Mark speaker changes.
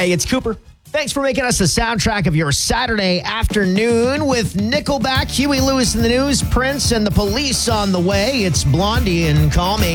Speaker 1: Hey, it's Cooper. Thanks for making us the soundtrack of your Saturday afternoon with Nickelback, Huey Lewis in the News, Prince, and the Police on the way. It's Blondie and Call Me.